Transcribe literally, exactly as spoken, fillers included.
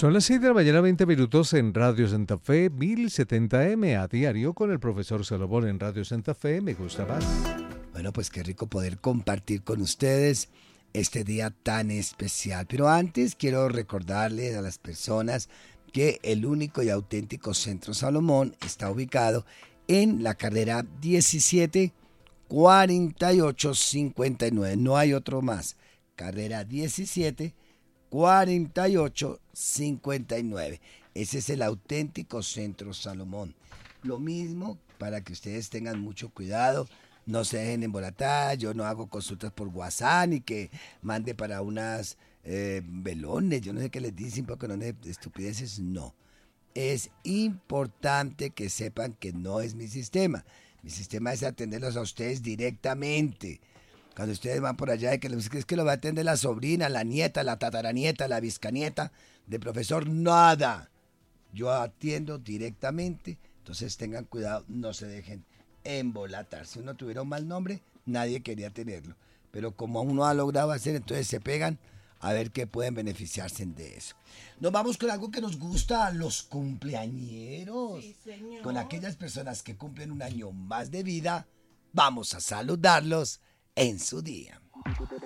Son las seis de la mañana, veinte minutos en Radio Santa Fe, mil setenta eme a diario con el profesor Salomón en Radio Santa Fe. Me gusta más. Bueno, pues qué rico poder compartir con ustedes este día tan especial. Pero antes quiero recordarles a las personas que el único y auténtico Centro Salomón está ubicado en la carrera diecisiete cuarenta y ocho cincuenta y nueve. No hay otro más. Carrera diecisiete cuarenta y ocho cincuenta y nueve. Ese es el auténtico Centro Salomón. Lo mismo para que ustedes tengan mucho cuidado. No se dejen embolatar. Yo no hago consultas por WhatsApp ni que mande para unas eh, velones. Yo no sé qué les dicen porque no de estupideces. No. Es importante que sepan que no es mi sistema. Mi sistema es atenderlos a ustedes directamente. Cuando ustedes van por allá, y que les, es que lo va a atender la sobrina, la nieta, la tataranieta, la bizcanieta del profesor, nada. Yo atiendo directamente, entonces tengan cuidado, no se dejen embolatar. Si uno tuviera un mal nombre, nadie quería tenerlo. Pero como uno ha logrado hacer, entonces se pegan a ver qué pueden beneficiarse de eso. Nos vamos con algo que nos gusta a los cumpleañeros. Sí, señor. Con aquellas personas que cumplen un año más de vida, vamos a saludarlos en su día.